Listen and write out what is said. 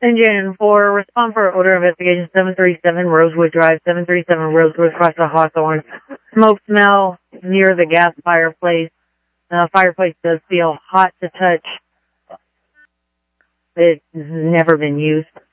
Engine 4, respond for odor investigation 737 Rosewood Drive, 737 Rosewood across the Hawthorne. Smoke smell near the gas fireplace. Fireplace does feel hot to touch. It's never been used.